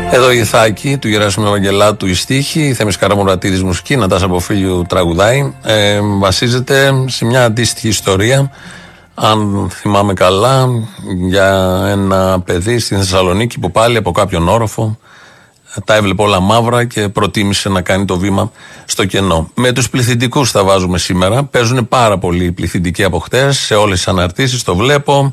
Εδώ η Ιθάκη του Γεράσιμου Ευαγγελάτου η στίχη, Θέμης Καραμουρατίδης μουσική, Νατάσα Αποφίλιου τραγουδάει. Βασίζεται σε μια αντίστοιχη ιστορία, αν θυμάμαι καλά, για ένα παιδί στην Θεσσαλονίκη που πάλι από κάποιον όροφο τα έβλεπε όλα μαύρα και προτίμησε να κάνει το βήμα στο κενό. Με τους πληθυντικούς θα βάζουμε σήμερα. Παίζουν πάρα πολλοί πληθυντικοί από χτες, σε όλες τις αναρτήσεις το βλέπω.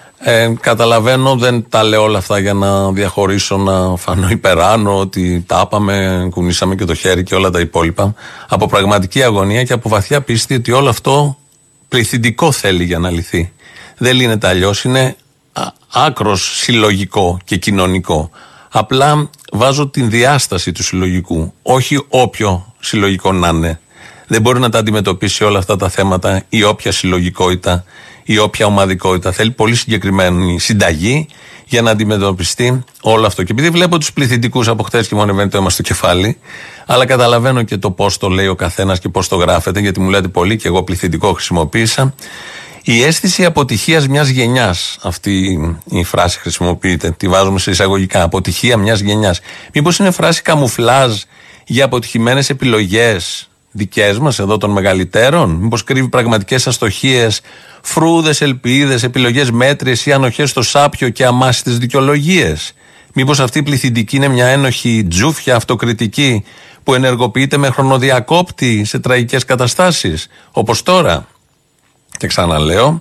Καταλαβαίνω, δεν τα λέω όλα αυτά για να διαχωρίσω, να φανώ υπεράνω ότι τα άπαμε, κουνήσαμε και το χέρι και όλα τα υπόλοιπα. Από πραγματική αγωνία και από βαθιά πίστη ότι όλο αυτό πληθυντικό θέλει για να λυθεί. Δεν λύνεται αλλιώς, είναι άκρος συλλογικό και κοινωνικό. Απλά βάζω την διάσταση του συλλογικού, όχι όποιο συλλογικό να είναι. Δεν μπορεί να τα αντιμετωπίσει όλα αυτά τα θέματα η όποια συλλογικότητα ή όποια ομαδικότητα. Θέλει πολύ συγκεκριμένη συνταγή για να αντιμετωπιστεί όλο αυτό. Και επειδή βλέπω τους πληθυντικούς από χτες και μόνο το αίμα στο κεφάλι, αλλά καταλαβαίνω και το πώς το λέει ο καθένας και πώς το γράφεται, γιατί μου λέτε πολύ και εγώ πληθυντικό χρησιμοποίησα. Η αίσθηση αποτυχίας μιας γενιάς, αυτή η φράση χρησιμοποιείται, τη βάζουμε σε εισαγωγικά. Αποτυχία μιας γενιάς. Μήπως είναι φράση καμουφλάζ για αποτυχημένες επιλογές δικές μας εδώ των μεγαλύτερων? Μήπως κρύβει πραγματικές αστοχίες, φρούδες ελπίδες, επιλογές μέτριες ή ανοχές στο σάπιο και αμάσιτες δικαιολογίες? Μήπως αυτή η πληθυντική είναι μια ένοχη τζούφια αυτοκριτική που ενεργοποιείται με χρονοδιακόπτη σε τραγικές καταστάσεις, όπως τώρα? Και ξαναλέω,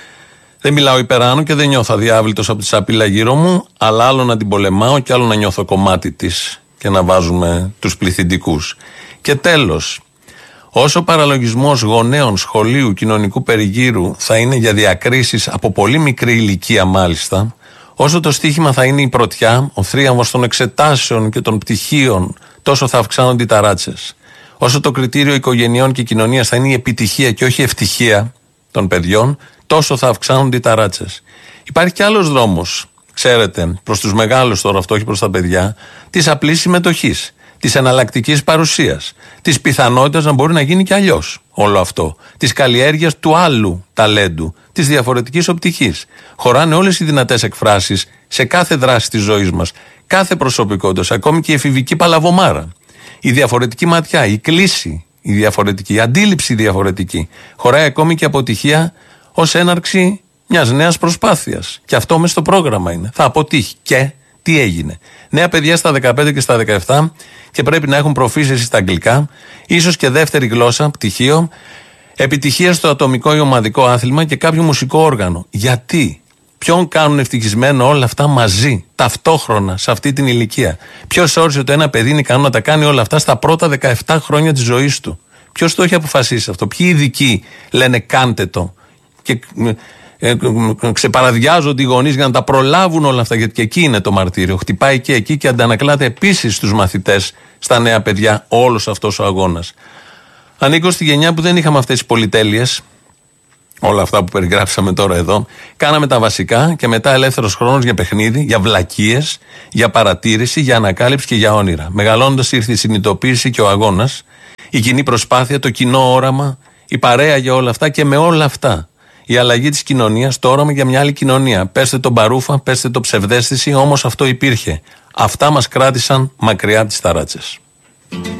δεν μιλάω υπεράνω και δεν νιώθω αδιάβλητος από τη σαπίλα γύρω μου, αλλά άλλο να την πολεμάω και άλλο να νιώθω κομμάτι της και να βάζουμε τους πληθυντικούς. Και τέλος, όσο παραλογισμός γονέων, σχολείου, κοινωνικού περιγύρου θα είναι για διακρίσεις από πολύ μικρή ηλικία μάλιστα, όσο το στίχημα θα είναι η πρωτιά, ο θρίαμβος των εξετάσεων και των πτυχίων, τόσο θα αυξάνονται οι ταράτσες. Όσο το κριτήριο οικογενειών και κοινωνίας θα είναι η επιτυχία και όχι η ευτυχία των παιδιών, τόσο θα αυξάνονται οι ταράτσες. Υπάρχει κι άλλος δρόμος, ξέρετε, προς τους μεγάλους τώρα, αυτό όχι προς τα παιδιά, της απλής συμμετοχής, της εναλλακτικής παρουσίας, της πιθανότητας να μπορεί να γίνει κι αλλιώς όλο αυτό, της καλλιέργειας του άλλου ταλέντου, της διαφορετικής οπτικής. Χωράνε όλες οι δυνατές εκφράσεις σε κάθε δράση της ζωής μας, κάθε προσωπικότητα, ακόμη και η εφηβική παλαβομάρα. Η διαφορετική ματιά, η κλίση, η διαφορετική, η αντίληψη διαφορετική. Χωράει ακόμη και αποτυχία ως έναρξη μιας νέας προσπάθειας. Και αυτό μες στο πρόγραμμα είναι. Θα αποτύχει. Και τι έγινε? Νέα παιδιά στα 15 και στα 17 και πρέπει να έχουν προφήσεση στα αγγλικά, ίσως και δεύτερη γλώσσα, πτυχίο, επιτυχία στο ατομικό ή ομαδικό άθλημα και κάποιο μουσικό όργανο. Γιατί? Ποιον κάνουν ευτυχισμένο όλα αυτά μαζί, ταυτόχρονα, σε αυτή την ηλικία? Ποιος όρισε ότι ένα παιδί είναι ικανό να τα κάνει όλα αυτά στα πρώτα 17 χρόνια της ζωής του? Ποιος το έχει αποφασίσει αυτό? Ποιοι ειδικοί λένε κάντε το? Και ξεπαραδιάζονται οι γονείς για να τα προλάβουν όλα αυτά, γιατί και εκεί είναι το μαρτύριο. Χτυπάει και εκεί και αντανακλάται επίσης στους μαθητές, στα νέα παιδιά, όλος αυτός ο αγώνας. Ανήκω στη γενιά που δεν είχαμε αυτές τις πολυτέλειες. Όλα αυτά που περιγράψαμε τώρα εδώ. Κάναμε τα βασικά και μετά ελεύθερος χρόνος για παιχνίδι, για βλακίες, για παρατήρηση, για ανακάλυψη και για όνειρα. Μεγαλώνοντας ήρθε η συνειδητοποίηση και ο αγώνας, η κοινή προσπάθεια, το κοινό όραμα, η παρέα για όλα αυτά και με όλα αυτά. Η αλλαγή της κοινωνίας, το όραμα για μια άλλη κοινωνία. Πέστε το μπαρούφα, πέστε το ψευδαίσθηση, όμως αυτό υπήρχε. Αυτά μας κράτησαν μακριά από τις ταράτσες.